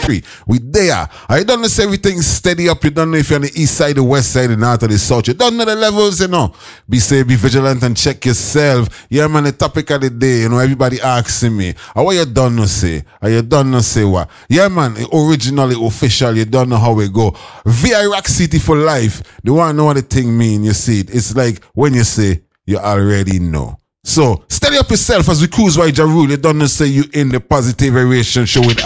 We there. I don't know if everything's steady up. You don't know if you're on the east side, the west side, the north, or the south. You don't know the levels, you know. Be safe, be vigilant, and check yourself. Yeah, man, the topic of the day, you know, everybody asking me, what you don't know say? Or you don't know say what? Yeah, man, originally official, you don't know how we go. VI Rock City for life. They want to know what the thing mean, you see it. It's like when you say, you already know. So, steady up yourself as we cruise by Ja Rule. You don't know say you in the Positive Aeration Show with